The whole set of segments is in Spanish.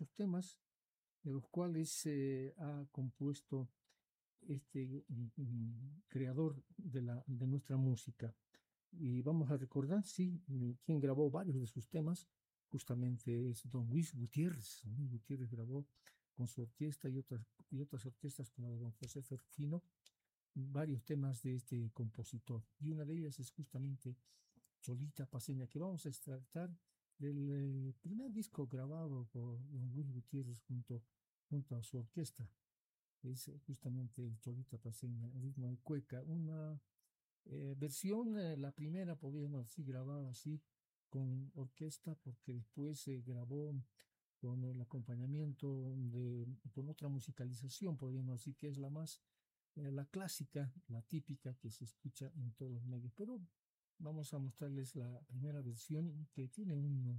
muchos temas de los cuales ha compuesto este creador de nuestra música. Y vamos a recordar, sí, quien grabó varios de sus temas, justamente es don Luis Gutiérrez. Don Luis Gutiérrez grabó con su orquesta y otras orquestas como la de don José Ferfino, varios temas de este compositor. Y una de ellas es justamente Cholita Paceña, que vamos a extractar del primer disco grabado por don Luis Gutiérrez junto a su orquesta. Es justamente Cholita Paceña, el ritmo de cueca, una versión, la primera, podríamos decir, grabada así con orquesta, porque después se grabó con el acompañamiento con otra musicalización, podríamos decir que es la más, la clásica, la típica que se escucha en todos los medios. Pero vamos a mostrarles la primera versión que tiene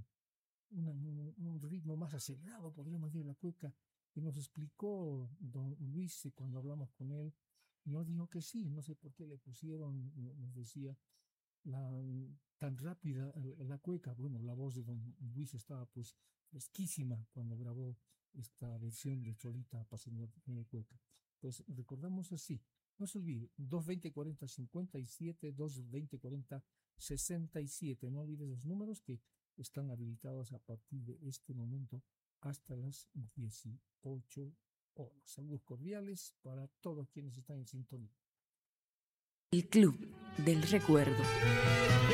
un ritmo más acelerado, podríamos decir, la cueca, que nos explicó don Luis cuando hablamos con él. Yo digo que sí, no sé por qué le pusieron, nos decía, tan rápida la cueca. Bueno, la voz de don Luis estaba pues fresquísima cuando grabó esta versión de Cholita Paseña de cueca. Pues recordamos así, no se olvide, 220-40-57, 220-40-67. No olvides los números que están habilitados a partir de este momento hasta las 18 horas. Saludos cordiales para todos quienes están en sintonía. El Club del Recuerdo.